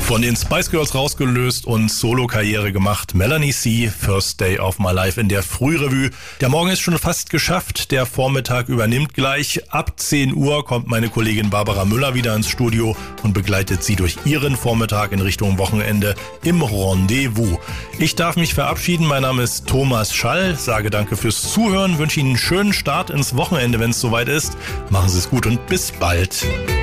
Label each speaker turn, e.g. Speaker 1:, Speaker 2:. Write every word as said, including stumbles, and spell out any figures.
Speaker 1: Von den Spice Girls rausgelöst und Solo-Karriere gemacht. Melanie C., First Day of My Life in der Frührevue. Der Morgen ist schon fast geschafft. Der Vormittag übernimmt gleich. Ab zehn Uhr kommt meine Kollegin Barbara Müller wieder ins Studio und begleitet Sie durch ihren Vormittag in Richtung Wochenende im Rendezvous. Ich darf mich verabschieden. Mein Name ist Thomas Schall. Sage danke fürs Zuhören. Wünsche Ihnen einen schönen Start ins Wochenende, wenn es soweit ist. Machen Sie es gut und bis bald.